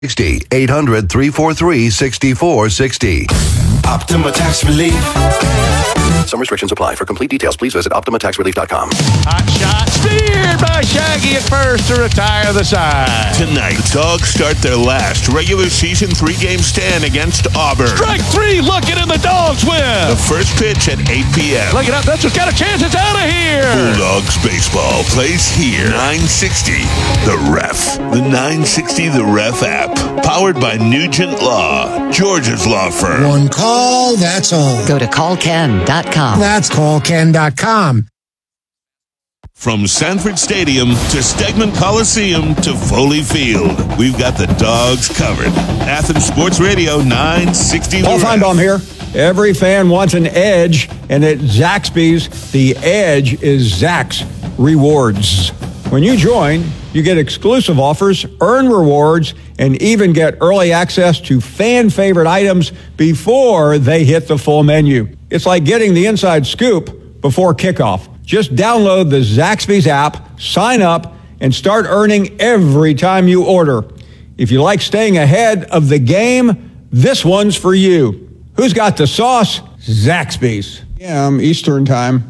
800-343-6460. Optima Tax Relief. Some restrictions apply. For complete details, please visit OptimaTaxRelief.com. Hot shot speared by Shaggy at first to retire the side. Tonight, the Dogs start their last regular season 3-game stand against Auburn. Strike three, looking, and the Dogs win. The first pitch at 8 p.m. Look it up, that's what's got a chance, it's out of here. Bulldogs baseball plays here. 960 The Ref. The 960 The Ref app. Powered by Nugent Law, Georgia's law firm. One call, that's all. Go to callken.com. That's callken.com. From Sanford Stadium to Stegman Coliseum to Foley Field, we've got the Dogs covered. Athens Sports Radio 960 Paul The Ref. Feinbaum here. Every fan wants an edge, and at Zaxby's, the edge is Zax Rewards. When you join, you get exclusive offers, earn rewards, and even get early access to fan-favorite items before they hit the full menu. It's like getting the inside scoop before kickoff. Just download the Zaxby's app, sign up, and start earning every time you order. If you like staying ahead of the game, this one's for you. Who's got the sauce? Zaxby's. Eastern time.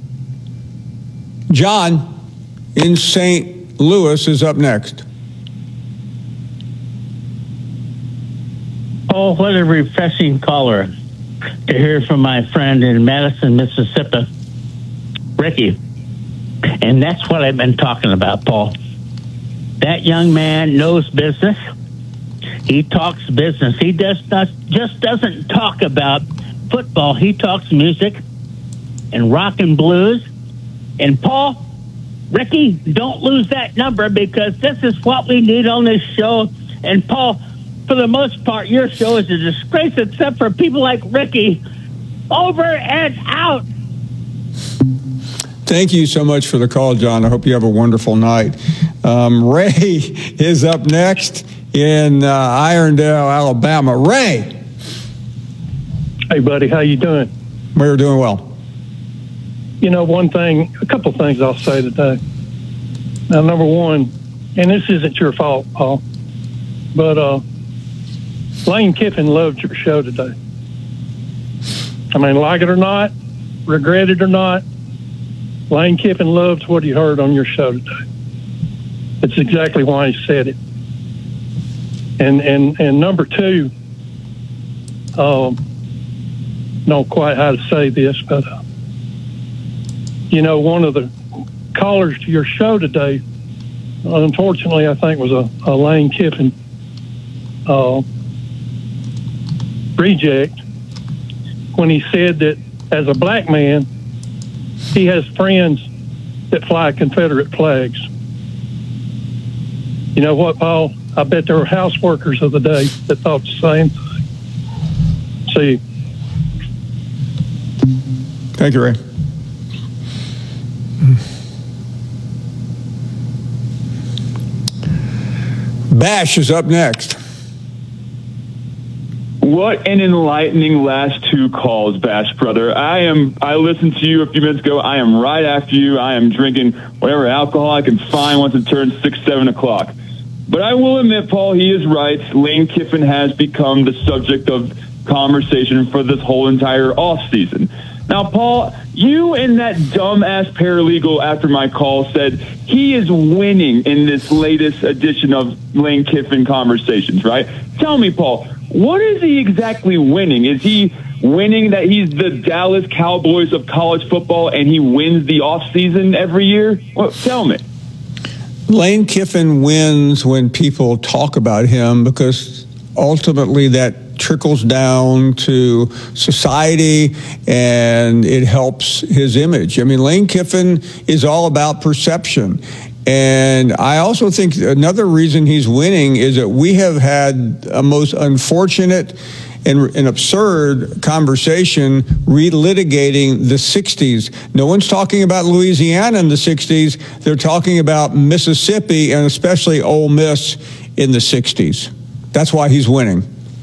John in St. Louis is up next. Oh, what a refreshing caller to hear from my friend in Madison, Mississippi, Ricky. And that's what I've been talking about, Paul. That young man knows business. He talks business. He just doesn't talk about football. He talks music and rock and blues. And Paul, Ricky, don't lose that number, because this is what we need on this show. And Paul, for the most part, your show is a disgrace, except for people like Ricky. Over and out. Thank you so much for the call, John. I hope you have a wonderful night. Ray is up next in Irondale, Alabama. Ray. Hey, buddy. How you doing? We're doing well. You know, a couple things I'll say today. Now, number one, and this isn't your fault, Paul, but Lane Kiffin loved your show today. I mean, like it or not, regret it or not, Lane Kiffin loved what he heard on your show today. That's exactly why he said it. And number two, don't quite how to say this, but you know, one of the callers to your show today, unfortunately, I think was a Lane Kiffin reject, when he said that as a black man, he has friends that fly Confederate flags. You know what, Paul? I bet there were house workers of the day that thought the same thing. See. Thank you, Ray. Bash is up next. What an enlightening last two calls, Bash brother. I listened to you a few minutes ago. I am right after you. I am drinking whatever alcohol I can find once it turns 6, 7 o'clock. But I will admit, Paul, he is right. Lane Kiffin has become the subject of conversation for this whole entire offseason. Now, Paul, you and that dumbass paralegal after my call said he is winning in this latest edition of Lane Kiffin Conversations, right? Tell me, Paul, what is he exactly winning? Is he winning that he's the Dallas Cowboys of college football and he wins the offseason every year? Well, tell me. Lane Kiffin wins when people talk about him, because ultimately that trickles down to society and it helps his image. I mean, Lane Kiffin is all about perception. And I also think another reason he's winning is that we have had a most unfortunate and absurd conversation relitigating the 60s. No one's talking about Louisiana in the 60s. They're talking about Mississippi and especially Ole Miss in the 60s. That's why he's winning.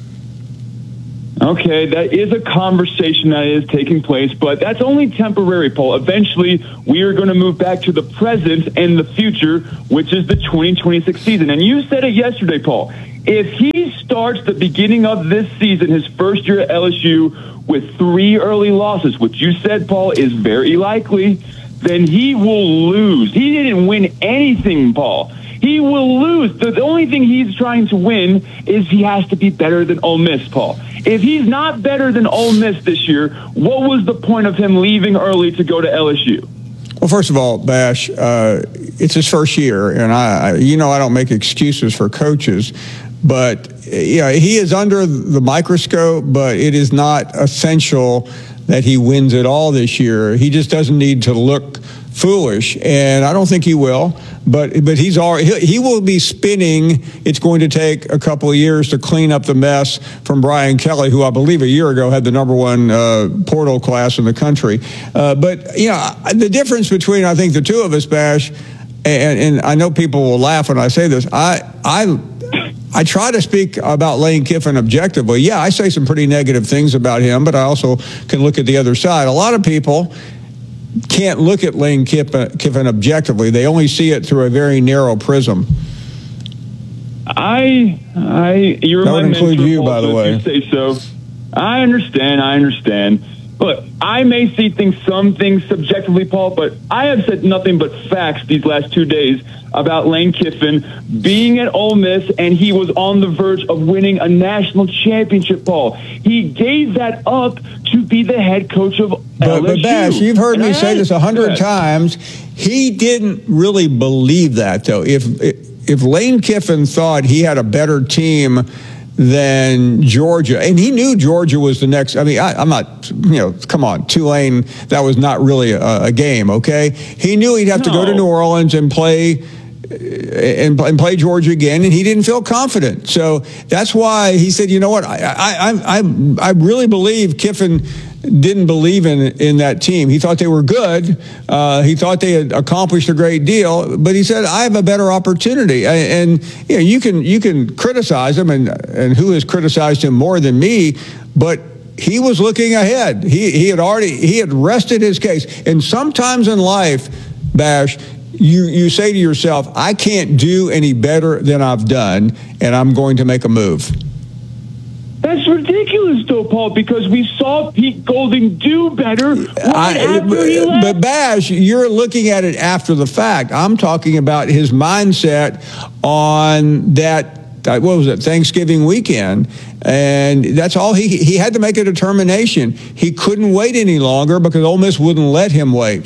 Okay, that is a conversation that is taking place, but that's only temporary, Paul. Eventually, we are going to move back to the present and the future, which is the 2026 season. And you said it yesterday, Paul. If he starts the beginning of this season, his first year at LSU, with 3 early losses, which you said, Paul, is very likely, then he will lose. He didn't win anything, Paul. He will lose. The only thing he's trying to win is he has to be better than Ole Miss, Paul. If he's not better than Ole Miss this year, what was the point of him leaving early to go to LSU? Well, first of all, Bash, it's his first year, and I don't make excuses for coaches, but he is under the microscope, but it is not essential that he wins it all this year. He just doesn't need to look foolish, and I don't think he will. But he will be spinning. It's going to take a couple of years to clean up the mess from Brian Kelly, who I believe a year ago had the #1 portal class in the country. But the difference between, I think, the two of us, Bash, and I know people will laugh when I say this. I try to speak about Lane Kiffin objectively. Yeah, I say some pretty negative things about him, but I also can look at the other side. A lot of people can't look at Lane Kiffin objectively. They only see it through a very narrow prism. You're that my would include mentor, you, Paul, by the so way. if you say so. I understand. Look, I may see some things subjectively, Paul, but I have said nothing but facts these last 2 days about Lane Kiffin being at Ole Miss, and he was on the verge of winning a national championship, Paul. He gave that up to be the head coach of LSU. But Bash, you've heard me say this 100 times. He didn't really believe that, though. If Lane Kiffin thought he had a better team than Georgia, and he knew Georgia was the next. I mean, I'm not, come on, Tulane, that was not really a game, okay? He knew he'd have to go to New Orleans and play Georgia again, and he didn't feel confident. So that's why he said, you know what, I really believe Kiffin didn't believe in that team. He thought they were good. He thought they had accomplished a great deal, but he said, I have a better opportunity. And you can criticize him, and who has criticized him more than me, but he was looking ahead. He had rested his case. And sometimes in life, Bash, you say to yourself, I can't do any better than I've done, and I'm going to make a move. That's ridiculous, though, Paul, because we saw Pete Golding do better after he left. But Bash, you're looking at it after the fact. I'm talking about his mindset on that, what was it, Thanksgiving weekend. And that's all he had to make a determination. He couldn't wait any longer because Ole Miss wouldn't let him wait.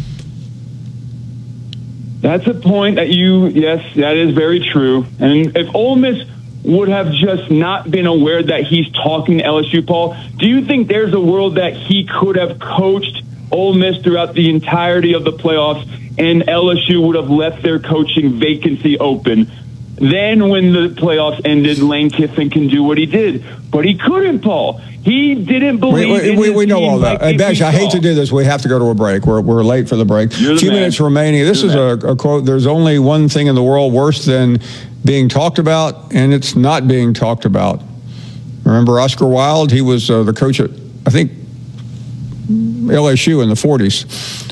That's a point that yes, that is very true. And if Ole Miss would have just not been aware that he's talking to LSU, Paul, do you think there's a world that he could have coached Ole Miss throughout the entirety of the playoffs and LSU would have left their coaching vacancy open? Then when the playoffs ended, Lane Kiffin can do what he did. But he couldn't, Paul. He didn't believe in his we know team all that. like Bash, I hate to do this. We have to go to a break. We're late for the break. A few minutes remaining. This is a quote. There's only one thing in the world worse than being talked about, and it's not being talked about. Remember Oscar Wilde? He was the coach at, I think, LSU in the 40s.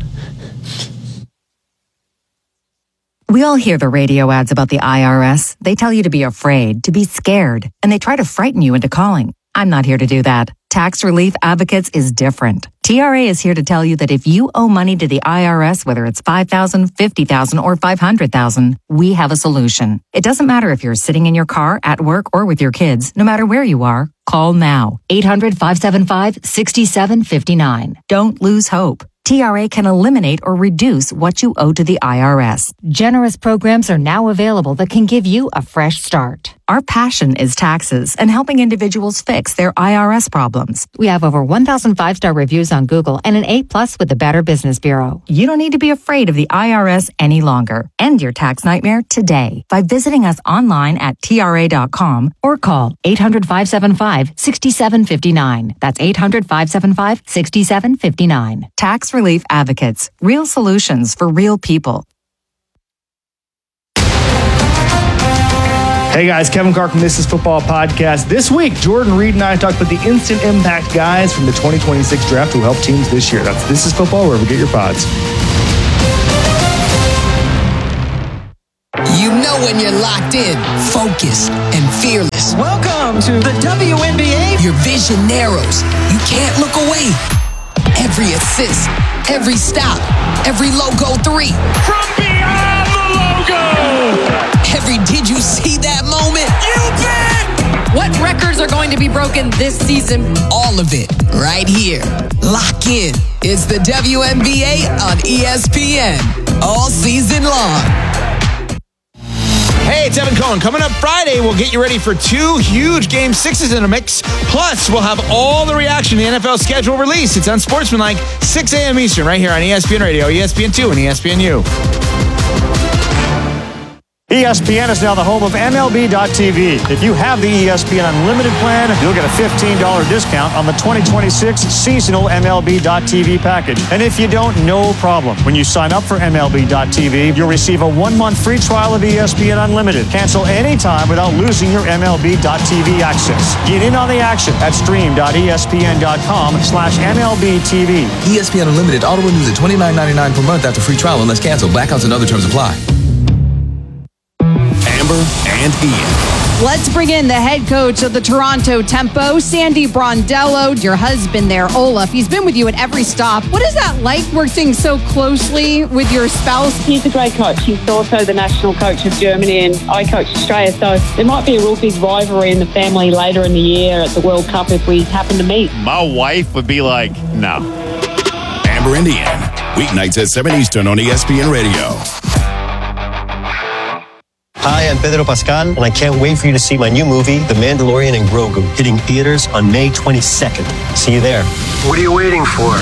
We all hear the radio ads about the IRS. They tell you to be afraid, to be scared, and they try to frighten you into calling. I'm not here to do that. Tax Relief Advocates is different. TRA is here to tell you that if you owe money to the IRS, whether it's $5,000, $50,000, or $500,000, we have a solution. It doesn't matter if you're sitting in your car, at work, or with your kids. No matter where you are, call now. 800-575-6759. Don't lose hope. TRA can eliminate or reduce what you owe to the IRS. Generous programs are now available that can give you a fresh start. Our passion is taxes and helping individuals fix their IRS problems. We have over 1,000 5-star reviews on Google and an A+ with the Better Business Bureau. You don't need to be afraid of the IRS any longer. End your tax nightmare today by visiting us online at TRA.com or call 800-575-6759. That's 800-575-6759. Tax Relief Advocates. Real solutions for real people. Hey guys, Kevin Carr from This Is Football Podcast. This week, Jordan Reed and I talked about the instant impact guys from the 2026 draft who helped teams this year. That's This Is Football, wherever you get your pods. You know when you're locked in, focused, and fearless. Welcome to the WNBA. Your vision narrows. You can't look away. Every assist, every stop, every logo 3. From beyond the logo! Every did you see that moment? You bet! What records are going to be broken this season? All of it, right here. Lock in. It's the WNBA on ESPN. All season long. Hey, it's Evan Cohen. Coming up Friday, we'll get you ready for 2 huge Game 6s in a mix. Plus, we'll have all the reaction to the NFL schedule release. It's Unsportsmanlike, 6 a.m. Eastern, right here on ESPN Radio, ESPN2, and ESPNU. ESPN is now the home of MLB.tv. If you have the ESPN Unlimited plan, you'll get a $15 discount on the 2026 seasonal MLB.tv package. And if you don't, no problem. When you sign up for MLB.tv, you'll receive a 1-month free trial of ESPN Unlimited. Cancel anytime without losing your MLB.tv access. Get in on the action at stream.espn.com/MLBTV. ESPN Unlimited auto renews at $29.99 per month after free trial unless canceled. Blackouts and other terms apply. Amber and Ian. Let's bring in the head coach of the Toronto Tempo, Sandy Brondello, your husband there, Olaf. He's been with you at every stop. What is that like working so closely with your spouse? He's a great coach. He's also the national coach of Germany, and I coach Australia. So there might be a real big rivalry in the family later in the year at the World Cup if we happen to meet. My wife would be like, no. Amber and Ian. Weeknights at 7 Eastern on ESPN Radio. Hi, I'm Pedro Pascal, and I can't wait for you to see my new movie, The Mandalorian and Grogu, hitting theaters on May 22nd. See you there. What are you waiting for?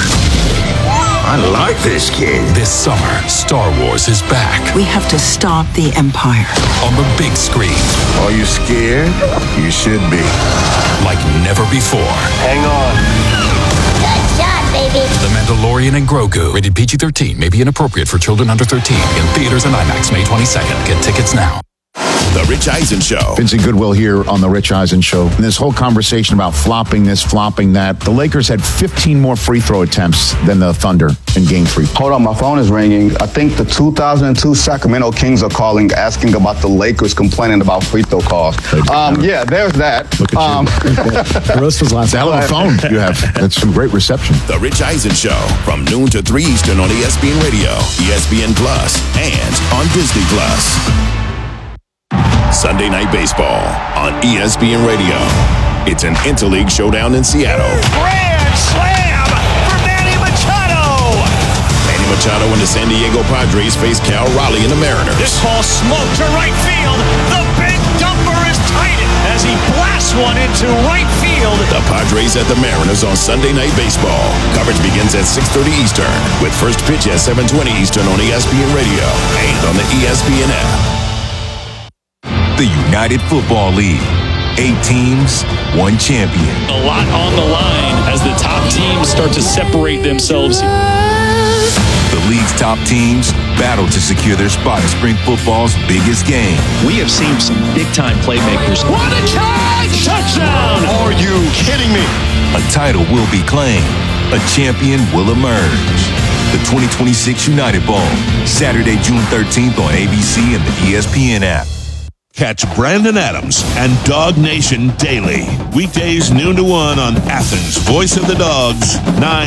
I like this kid. This summer, Star Wars is back. We have to stop the Empire. On the big screen. Are you scared? You should be. Like never before. Hang on. Good shot, baby. The Mandalorian and Grogu. Rated PG-13. May be inappropriate for children under 13. In theaters and IMAX May 22nd. Get tickets now. The Rich Eisen Show. Vincent Goodwill here on The Rich Eisen Show. And this whole conversation about flopping this, flopping that. The Lakers had 15 more free throw attempts than the Thunder in Game 3. Hold on, my phone is ringing. I think the 2002 Sacramento Kings are calling, asking about the Lakers complaining about free throw calls. Yeah, there's that. Look at you. The rest was last. Hell of a phone you have. That's some great reception. The Rich Eisen Show from noon to 3 Eastern on ESPN Radio, ESPN Plus, and on Disney Plus. Sunday Night Baseball on ESPN Radio. It's an interleague showdown in Seattle. Grand slam for Manny Machado! Manny Machado and the San Diego Padres face Cal Raleigh and the Mariners. This ball smoked to right field. The big dumper is tightened as he blasts one into right field. The Padres at the Mariners on Sunday Night Baseball. Coverage begins at 6:30 Eastern with first pitch at 7:20 Eastern on ESPN Radio and on the ESPN app. The United Football League. 8 teams, 1 champion. A lot on the line as the top teams start to separate themselves. The league's top teams battle to secure their spot in spring football's biggest game. We have seen some big-time playmakers. What a catch! Touchdown! Are you kidding me? A title will be claimed. A champion will emerge. The 2026 United Bowl. Saturday, June 13th on ABC and the ESPN app. Catch Brandon Adams and Dog Nation daily. Weekdays noon to 1 on Athens' Voice of the Dogs, 9